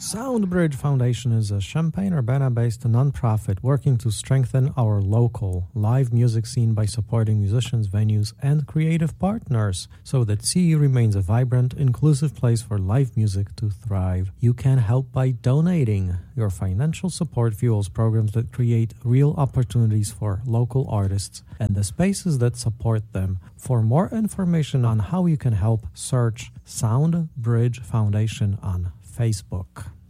Soundbridge Foundation is a Champaign-Urbana-based nonprofit working to strengthen our local live music scene by supporting musicians, venues, and creative partners so that CE remains a vibrant, inclusive place for live music to thrive. You can help by donating. Your financial support fuels programs that create real opportunities for local artists and the spaces that support them. For more information on how you can help, search Soundbridge Foundation on Facebook.